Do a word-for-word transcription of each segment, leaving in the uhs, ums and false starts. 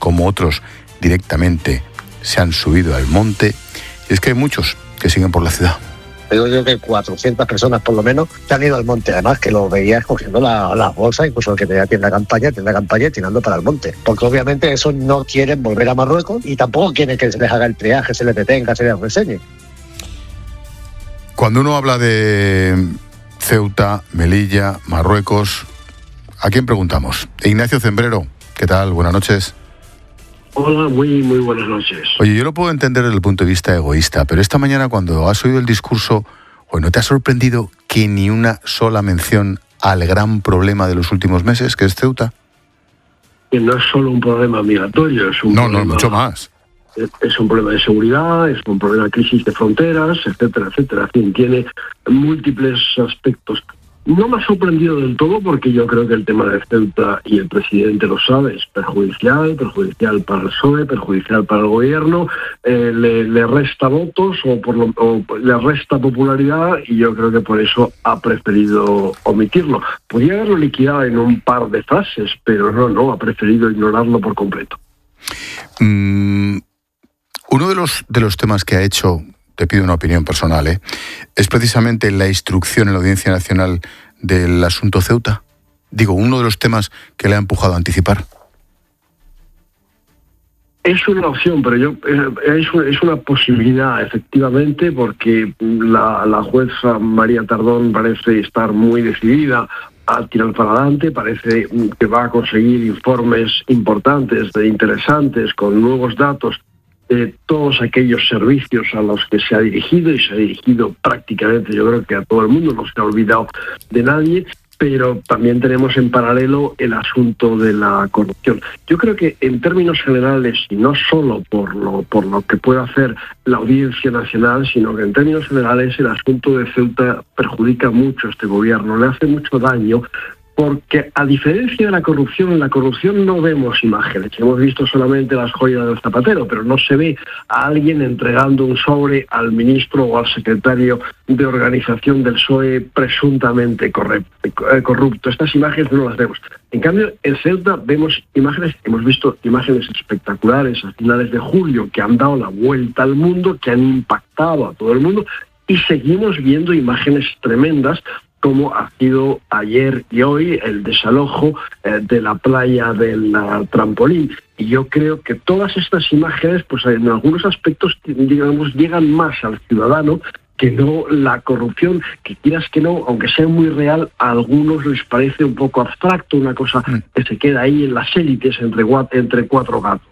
como otros directamente se han subido al monte. Y es que hay muchos que siguen por la ciudad. Digo yo que cuatrocientas personas por lo menos se han ido al monte, además que lo veías cogiendo las la bolsas, incluso el que tenía tienda de campaña, tienda de campaña y tirando para el monte. Porque obviamente esos no quieren volver a Marruecos y tampoco quieren que se les haga el triaje, se les detenga, se les reseñe. Cuando uno habla de Ceuta, Melilla, Marruecos, ¿a quién preguntamos? Ignacio Zembrero, ¿qué tal? Buenas noches. Hola, muy muy buenas noches. Oye, yo lo puedo entender desde el punto de vista egoísta, pero esta mañana cuando has oído el discurso, ¿no te ha sorprendido que ni una sola mención al gran problema de los últimos meses, que es Ceuta? Que no es solo un problema migratorio, es un no, problema, no, mucho más. Es, es un problema de seguridad, es un problema de crisis de fronteras, etcétera, etcétera. En fin, tiene múltiples aspectos. No me ha sorprendido del todo porque yo creo que el tema de Ceuta, y el presidente lo sabe, es perjudicial, perjudicial para el P S O E, perjudicial para el gobierno, eh, le, le resta votos o, por lo, o le resta popularidad y yo creo que por eso ha preferido omitirlo. Podría haberlo liquidado en un par de frases, pero no, no, ha preferido ignorarlo por completo. Mm, uno de los, de los temas que ha hecho... te pido una opinión personal, ¿eh? es precisamente la instrucción en la Audiencia Nacional del asunto Ceuta. Digo, uno de los temas que le ha empujado a anticipar. Es una opción, pero yo es, es una posibilidad, efectivamente, porque la, la jueza María Tardón parece estar muy decidida a tirar para adelante, parece que va a conseguir informes importantes, interesantes, con nuevos datos, de todos aquellos servicios a los que se ha dirigido, y se ha dirigido prácticamente, yo creo que a todo el mundo, no se ha olvidado de nadie, pero también tenemos en paralelo el asunto de la corrupción. Yo creo que en términos generales, y no solo por lo, por lo que puede hacer la Audiencia Nacional, sino que en términos generales el asunto de Ceuta perjudica mucho a este gobierno, le hace mucho daño, porque a diferencia de la corrupción, en la corrupción no vemos imágenes. Hemos visto solamente las joyas del zapatero, pero no se ve a alguien entregando un sobre al ministro o al secretario de organización del P S O E presuntamente corrupto. Estas imágenes no las vemos. En cambio, en Ceuta vemos imágenes, hemos visto imágenes espectaculares a finales de julio que han dado la vuelta al mundo, que han impactado a todo el mundo, y seguimos viendo imágenes tremendas, como ha sido ayer y hoy el desalojo eh, de la playa del uh, Trampolín. Y yo creo que todas estas imágenes, pues en algunos aspectos, digamos, llegan más al ciudadano que no la corrupción, que quieras que no, aunque sea muy real, a algunos les parece un poco abstracto, una cosa que se queda ahí en las élites entre, entre cuatro gatos.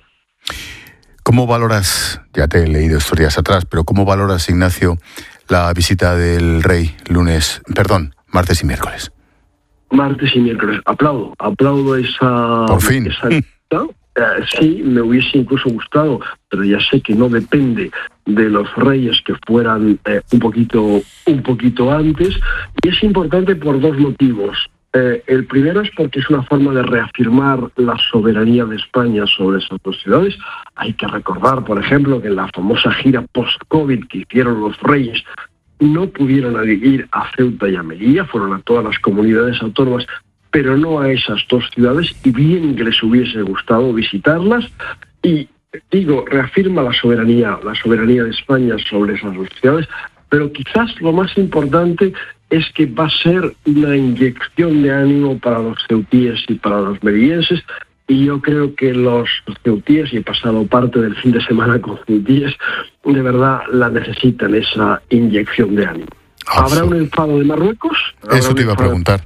¿Cómo valoras, ya te he leído estos días atrás, pero cómo valoras, Ignacio, la visita del rey lunes, perdón, martes y miércoles? Martes y miércoles. Aplaudo, aplaudo esa... Por fin. Esa, ¿no? eh, sí, me hubiese incluso gustado, pero ya sé que no depende de los reyes que fueran eh, un poquito, un poquito antes. Y es importante por dos motivos. Eh, el primero es porque es una forma de reafirmar la soberanía de España sobre esas dos ciudades. Hay que recordar, por ejemplo, que en la famosa gira post-COVID que hicieron los reyes, no pudieron ir a Ceuta y a Melilla, fueron a todas las comunidades autónomas, pero no a esas dos ciudades, y bien que les hubiese gustado visitarlas. Y digo, reafirma la soberanía, la soberanía de España sobre esas dos ciudades, pero quizás lo más importante es que va a ser una inyección de ánimo para los ceutíes y para los melillenses. Y yo creo que los ceutíes, y he pasado parte del fin de semana con ceutíes, de verdad la necesitan, esa inyección de ánimo. ¿Habrá un enfado de Marruecos? Eso te iba a preguntar.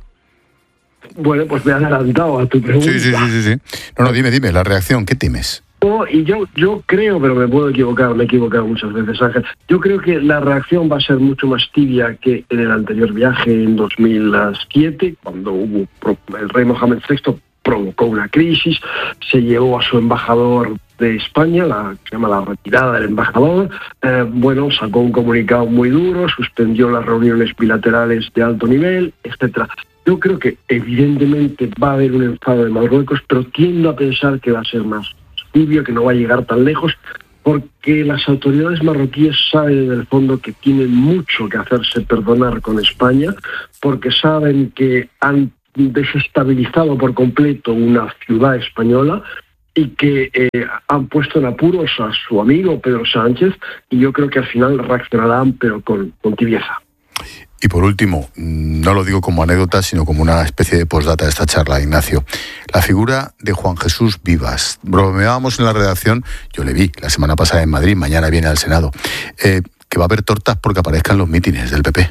Bueno, pues me he adelantado a tu pregunta. Sí, sí, sí, sí, sí. No, no, dime, dime, la reacción, ¿qué temes? No, y yo, yo creo, pero me puedo equivocar, me he equivocado muchas veces, Ángel. Yo creo que la reacción va a ser mucho más tibia que en el anterior viaje en dos mil siete, cuando hubo el rey Mohamed sexto provocó una crisis, se llevó a su embajador de España, la que se llama la retirada del embajador, eh, bueno, sacó un comunicado muy duro, suspendió las reuniones bilaterales de alto nivel, etcétera. Yo creo que evidentemente va a haber un enfado de Marruecos, pero tiendo a pensar que va a ser más tibio, que no va a llegar tan lejos, porque las autoridades marroquíes saben en el fondo que tienen mucho que hacerse perdonar con España, porque saben que han desestabilizado por completo una ciudad española, y que eh, han puesto en apuros a su amigo Pedro Sánchez, y yo creo que al final reaccionarán, pero con, con tibieza. Y por último, no lo digo como anécdota, sino como una especie de postdata de esta charla, Ignacio. La figura de Juan Jesús Vivas. Bromeábamos en la redacción, yo le vi la semana pasada en Madrid, mañana viene al Senado, eh, que va a haber tortas porque aparezcan los mítines del P P.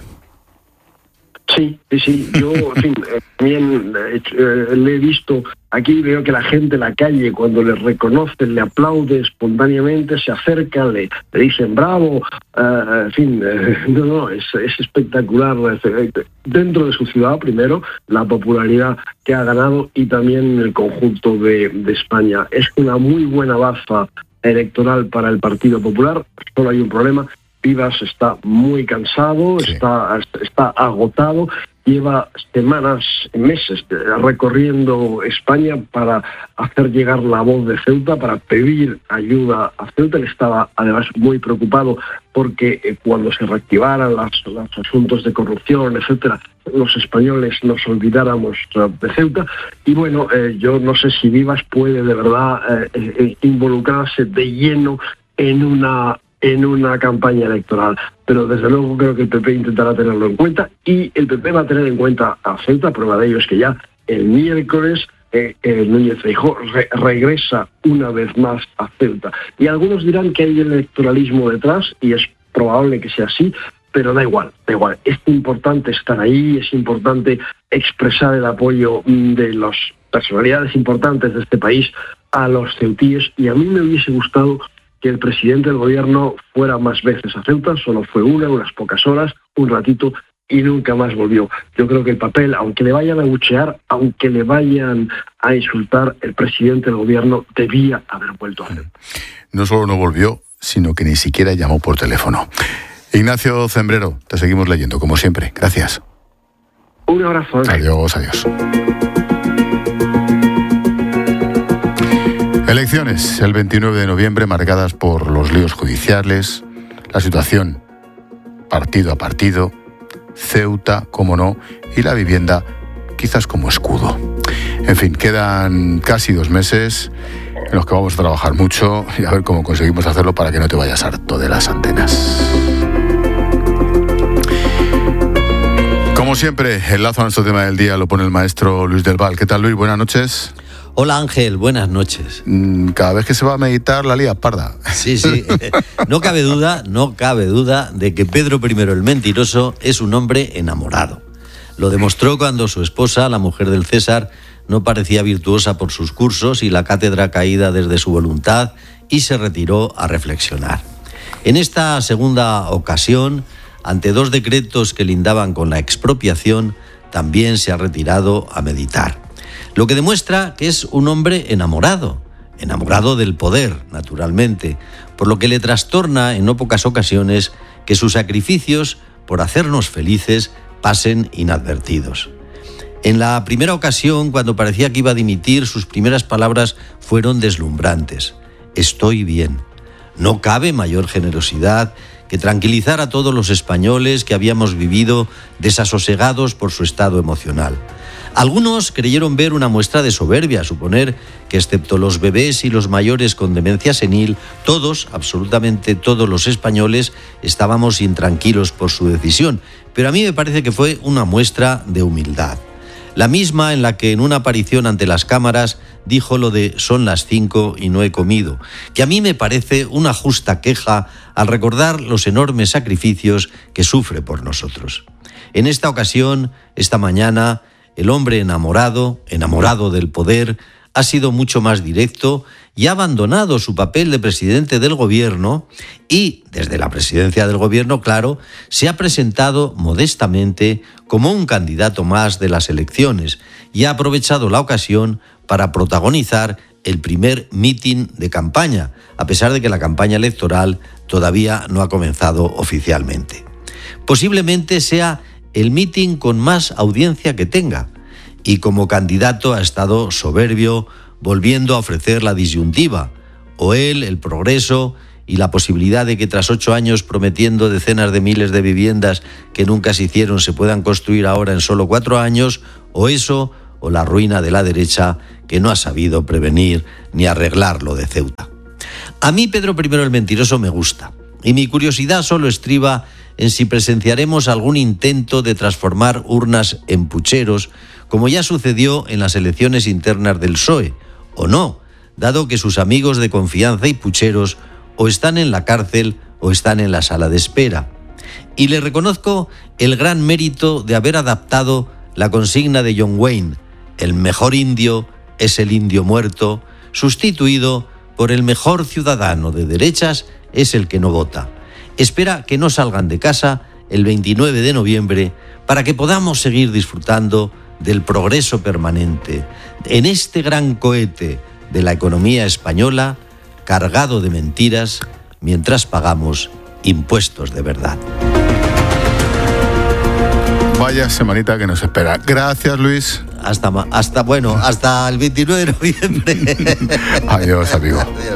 Sí, sí, sí. Yo, en fin, eh, también eh, le he visto aquí, veo que la gente en la calle, cuando le reconocen, le aplaude espontáneamente, se acercan, le, le dicen bravo, uh, en fin, eh, no, no, es, es espectacular. Dentro de su ciudad, primero, la popularidad que ha ganado y también en el conjunto de, de España. Es una muy buena baza electoral para el Partido Popular. Solo hay un problema. Vivas está muy cansado, sí. está, está agotado, lleva semanas, meses recorriendo España para hacer llegar la voz de Ceuta, para pedir ayuda a Ceuta. Él estaba además muy preocupado porque eh, cuando se reactivaran los asuntos de corrupción, etcétera, los españoles nos olvidáramos de Ceuta. Y bueno, eh, yo no sé si Vivas puede de verdad eh, eh, involucrarse de lleno en una en una campaña electoral, pero desde luego creo que el P P intentará tenerlo en cuenta, y el P P va a tener en cuenta a Ceuta. Prueba de ello es que ya el miércoles eh, eh, Núñez Feijóo re regresa una vez más a Ceuta, y algunos dirán que hay electoralismo detrás, y es probable que sea así, pero da igual, da igual. Es importante estar ahí, es importante expresar el apoyo de las personalidades importantes de este país a los ceutíes, y a mí me hubiese gustado que el presidente del gobierno fuera más veces a Ceuta. Solo fue una, unas pocas horas, un ratito, y nunca más volvió. Yo creo que el papel, aunque le vayan a buchear, aunque le vayan a insultar, el presidente del gobierno debía haber vuelto a Ceuta. No solo no volvió, sino que ni siquiera llamó por teléfono. Ignacio Zembrero, te seguimos leyendo, como siempre. Gracias. Un abrazo. Adiós, adiós. Elecciones el veintinueve de noviembre, marcadas por los líos judiciales, la situación partido a partido, Ceuta, como no, y la vivienda quizás como escudo. En fin, quedan casi dos meses en los que vamos a trabajar mucho y a ver cómo conseguimos hacerlo para que no te vayas harto de las antenas. Como siempre, el lazo a nuestro tema del día lo pone el maestro Luis del Val. ¿Qué tal, Luis? Buenas noches. Hola Ángel, buenas noches. Cada vez que se va a meditar la lía parda. Sí, sí. No cabe duda, no cabe duda de que Pedro primero el Mentiroso es un hombre enamorado. Lo demostró cuando su esposa, la mujer del César, no parecía virtuosa por sus cursos y la cátedra caída desde su voluntad, y se retiró a reflexionar. En esta segunda ocasión, ante dos decretos que lindaban con la expropiación, también se ha retirado a meditar. Lo que demuestra que es un hombre enamorado, enamorado del poder, naturalmente, por lo que le trastorna en no pocas ocasiones que sus sacrificios por hacernos felices pasen inadvertidos. En la primera ocasión, cuando parecía que iba a dimitir, sus primeras palabras fueron deslumbrantes. Estoy bien. No cabe mayor generosidad que tranquilizar a todos los españoles que habíamos vivido desasosegados por su estado emocional. Algunos creyeron ver una muestra de soberbia, suponer que excepto los bebés y los mayores con demencia senil, todos, absolutamente todos los españoles, estábamos intranquilos por su decisión. Pero a mí me parece que fue una muestra de humildad. La misma en la que en una aparición ante las cámaras dijo lo de son las cinco y no he comido, que a mí me parece una justa queja al recordar los enormes sacrificios que sufre por nosotros. En esta ocasión, esta mañana, el hombre enamorado, enamorado del poder, ha sido mucho más directo y ha abandonado su papel de presidente del gobierno y, desde la presidencia del gobierno, claro, se ha presentado modestamente como un candidato más de las elecciones y ha aprovechado la ocasión para protagonizar el primer mitin de campaña, a pesar de que la campaña electoral todavía no ha comenzado oficialmente. Posiblemente sea el mitin con más audiencia que tenga, y como candidato ha estado soberbio, volviendo a ofrecer la disyuntiva, o él, el progreso y la posibilidad de que tras ocho años prometiendo decenas de miles de viviendas que nunca se hicieron se puedan construir ahora en solo cuatro años, o eso o la ruina de la derecha que no ha sabido prevenir ni arreglar lo de Ceuta. A mí Pedro primero el Mentiroso me gusta, y mi curiosidad solo estriba en si presenciaremos algún intento de transformar urnas en pucheros, como ya sucedió en las elecciones internas del P S O E, o no, dado que sus amigos de confianza y pucheros o están en la cárcel o están en la sala de espera. Y le reconozco el gran mérito de haber adaptado la consigna de John Wayne: el mejor indio es el indio muerto, sustituido por el mejor ciudadano de derechas es el que no vota. Espera que no salgan de casa el veintinueve de noviembre para que podamos seguir disfrutando del progreso permanente en este gran cohete de la economía española, cargado de mentiras, mientras pagamos impuestos de verdad. Vaya semanita que nos espera. Gracias, Luis. Hasta, hasta bueno, hasta el veintinueve de noviembre. Adiós, amigo. Adiós.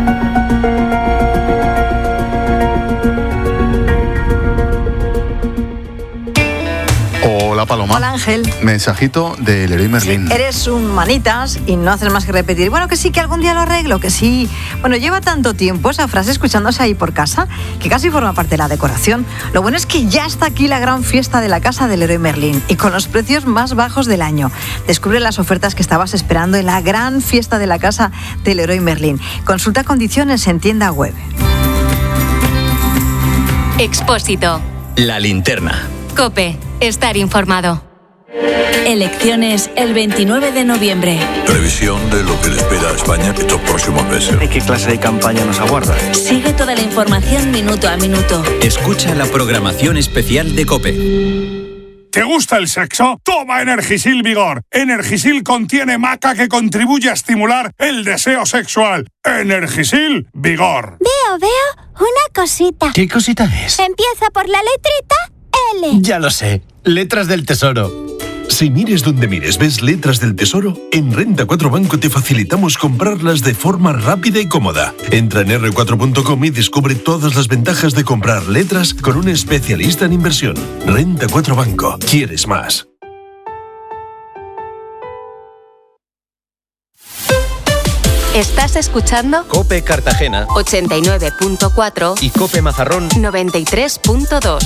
Hola, Paloma. Hola, Ángel. Mensajito de Leroy Merlin. Sí, eres un manitas y no haces más que repetir. Bueno, que sí, que algún día lo arreglo, que sí. Bueno, lleva tanto tiempo esa frase escuchándose ahí por casa que casi forma parte de la decoración. Lo bueno es que ya está aquí la gran fiesta de la casa de Leroy Merlin y con los precios más bajos del año. Descubre las ofertas que estabas esperando en la gran fiesta de la casa de Leroy Merlin. Consulta condiciones en tienda web. Expósito. La linterna. COPE. Estar informado. Elecciones el veintinueve de noviembre. Previsión de lo que le espera a España estos próximos meses. ¿Y qué clase de campaña nos aguarda? Sigue toda la información minuto a minuto. Escucha la programación especial de COPE. ¿Te gusta el sexo? Toma Energisil Vigor. Energisil contiene maca que contribuye a estimular el deseo sexual. Energisil Vigor. Veo, veo una cosita. ¿Qué cosita es? Empieza por la letrita L. Ya lo sé. Letras del Tesoro. Si mires donde mires ves letras del Tesoro, en Renta cuatro Banco te facilitamos comprarlas de forma rápida y cómoda. Entra en erre cuatro punto com y descubre todas las ventajas de comprar letras con un especialista en inversión. Renta cuatro Banco. ¿Quieres más? ¿Estás escuchando? COPE Cartagena ochenta y nueve punto cuatro y COPE Mazarrón noventa y tres punto dos.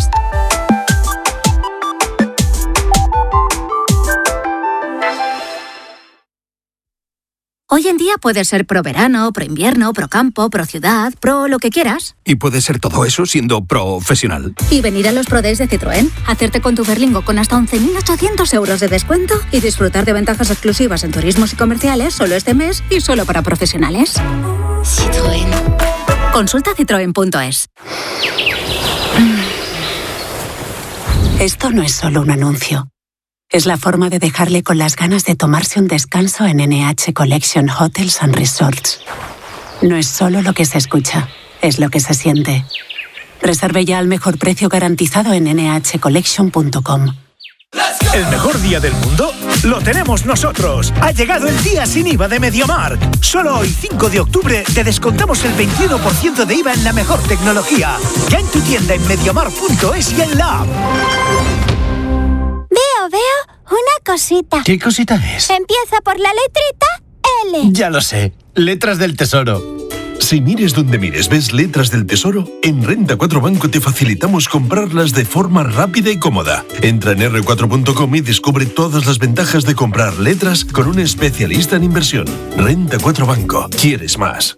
Hoy en día puedes ser pro verano, pro invierno, pro campo, pro ciudad, pro lo que quieras. Y puedes ser todo eso siendo profesional. Y venir a los Pro Days de Citroën, hacerte con tu Berlingo con hasta once mil ochocientos euros de descuento y disfrutar de ventajas exclusivas en turismos y comerciales solo este mes y solo para profesionales. Citroën. Consulta citroen punto es. Esto no es solo un anuncio. Es la forma de dejarle con las ganas de tomarse un descanso en N H Collection Hotels and Resorts. No es solo lo que se escucha, es lo que se siente. Reserve ya al mejor precio garantizado en ene hache collection punto com. El mejor día del mundo lo tenemos nosotros. Ha llegado el día sin I V A de MediaMarkt. Solo hoy, cinco de octubre, te descontamos el veintiuno por ciento de I V A en la mejor tecnología. Ya en tu tienda en mediamarkt punto es y en la app. Veo, veo una cosita. ¿Qué cosita es? Empieza por la letrita L. Ya lo sé. Letras del Tesoro. Si mires donde mires ves letras del Tesoro, en Renta cuatro Banco te facilitamos comprarlas de forma rápida y cómoda. Entra en erre cuatro punto com y descubre todas las ventajas de comprar letras con un especialista en inversión. Renta cuatro Banco. ¿Quieres más?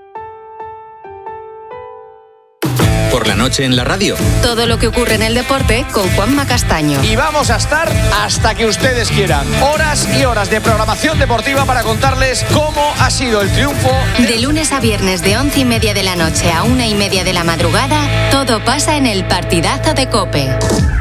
Por la noche en la radio. Todo lo que ocurre en el deporte con Juanma Castaño. Y vamos a estar hasta que ustedes quieran. Horas y horas de programación deportiva para contarles cómo ha sido el triunfo. De lunes a viernes de once y media de la noche a una y media de la madrugada, todo pasa en el partidazo de COPE.